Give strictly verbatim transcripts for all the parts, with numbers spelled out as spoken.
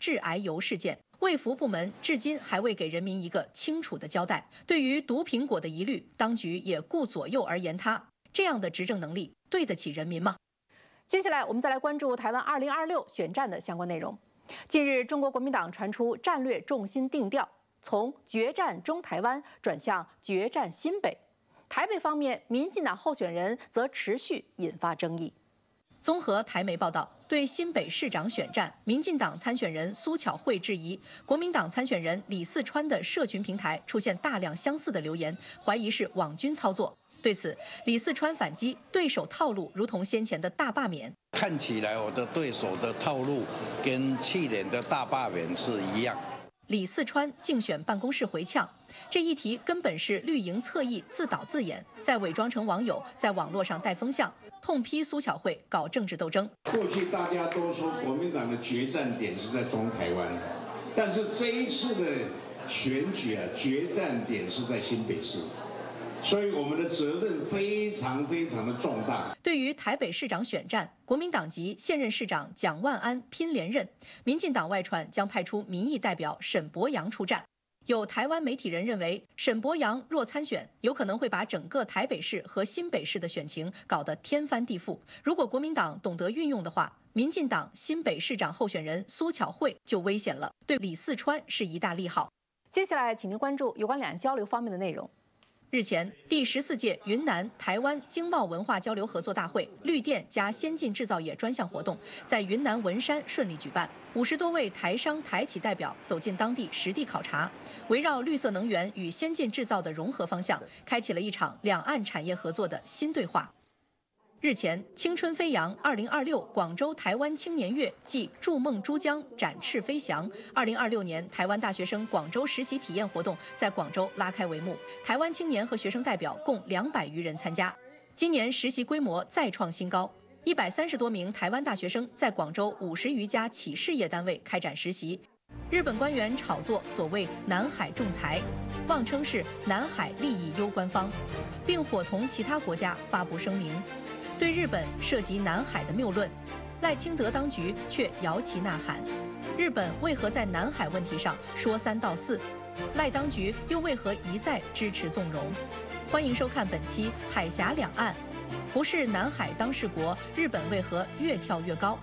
致癌油事件，卫福部门至今还未给人民一个清楚的交代。对于毒苹果的疑虑，当局也顾左右而言他，这样的执政能力对得起人民吗？接下来我们再来关注台湾二零二六选战的相关内容。近日，中国国民党传出战略重心定调，从决战中台湾转向决战新北。台北方面，民进党候选人则持续引发争议。综合台媒报道，对新北市长选战，民进党参选人苏巧慧质疑国民党参选人李四川的社群平台出现大量相似的留言，怀疑是网军操作。对此，李四川反击，对手套路如同先前的大罢免。 看起来我的对手的套路跟去年的大罢免是一样。 李四川竞选办公室回呛，这一题根本是绿营侧翼自导自演，再伪装成网友，在网络上带风向，痛批苏巧慧搞政治斗争。 过去大家都说国民党的决战点是在中台湾，但是这一次的选举啊，决战点是在新北市。所以我们的责任非常非常的重大。 对于台北市长选战，国民党籍现任市长蒋万安拼连任，民进党外传将派出民意代表沈伯洋出战。有台湾媒体人认为，沈伯洋若参选，有可能会把整个台北市和新北市的选情搞得天翻地覆。如果国民党懂得运用的话，民进党新北市长候选人苏巧慧就危险了，对李四川是一大利好。接下来，请您关注有关两岸交流方面的内容。日前，第十四届云南台湾经贸文化交流合作大会绿电加先进制造业专项活动在云南文山顺利举办。五十多位台商台企代表走进当地实地考察，围绕绿色能源与先进制造的融合方向，开启了一场两岸产业合作的新对话。日前，青春飞扬二零二六广州台湾青年月暨筑梦珠江展翅飞翔二零二六年台湾大学生广州实习体验活动在广州拉开帷幕，台湾青年和学生代表共两百余人参加。今年实习规模再创新高，一百三十多名台湾大学生在广州五十余家企事业单位开展实习。日本官员炒作所谓南海仲裁，妄称是南海利益攸关方，并伙同其他国家发布声明。对日本涉及南海的谬论，赖清德当局却摇旗呐喊。日本为何在南海问题上说三道四？赖当局又为何一再支持纵容？欢迎收看本期《海峡两岸》，不是南海当事国，日本为何越跳越高？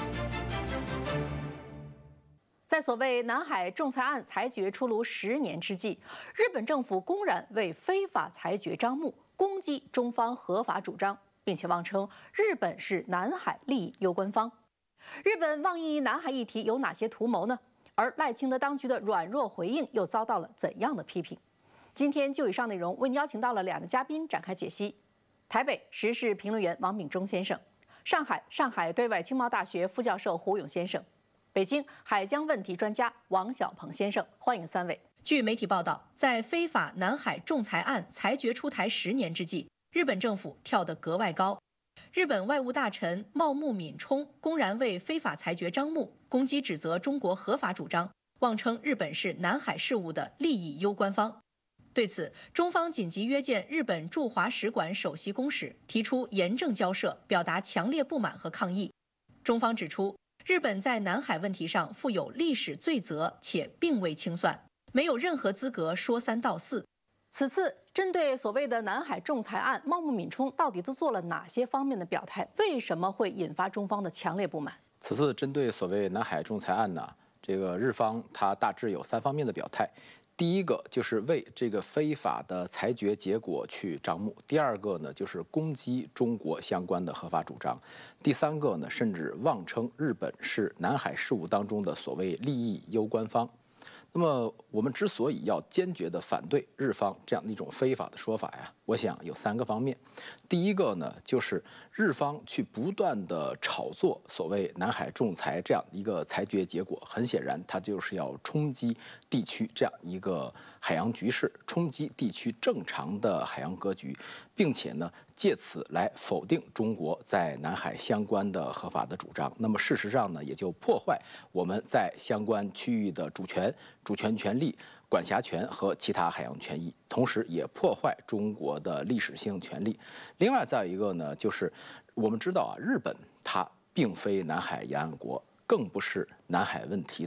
在所谓南海仲裁案裁决出炉十年之际，日本政府公然为非法裁决张目，攻击中方合法主张，并且妄称日本是南海利益攸关方。日本妄议南海议题有哪些图谋呢？而赖清德当局的软弱回应又遭到了怎样的批评？今天就以上内容为您邀请到了两个嘉宾展开解析：台北时事评论员王炳忠先生，上海上海对外经贸大学副教授胡勇先生，北京海疆问题专家王小鹏先生。欢迎三位。据媒体报道，在非法南海仲裁案裁决出台十年之际，日本政府跳得格外高。日本外务大臣茂木敏充公然为非法裁决张目，攻击指责中国合法主张，妄称日本是南海事务的利益攸关方。对此，中方紧急约见日本驻华使馆首席公使，提出严正交涉，表达强烈不满和抗议。中方指出，日本在南海问题上负有历史罪责，且并未清算，没有任何资格说三道四。此次针对所谓的南海仲裁案，茂木敏充到底都做了哪些方面的表态？为什么会引发中方的强烈不满？ 此次针对所谓南海仲裁案呢，这个日方它大致有三方面的表态。第一个就是为这个非法的裁决结果去张目，第二个呢就是攻击中国相关的合法主张，第三个呢甚至妄称日本是南海事务当中的所谓利益攸关方。那么我们之所以要坚决地反对日方这样的一种非法的说法呀，我想有三个方面。第一个呢，就是日方去不断地炒作所谓南海仲裁这样一个裁决结果，很显然它就是要冲击地区这样一个海洋局势，冲击地区正常的海洋格局，并且呢借此来否定中国在南海相关的合法的主张。那么事实上呢，也就破坏我们在相关区域的主权、主权权利、管辖权和其他海洋权益，同时也破坏中国的历史性权利。另外再有一个呢，就是我们知道啊，日本它并非南海沿岸国，更不是南海问题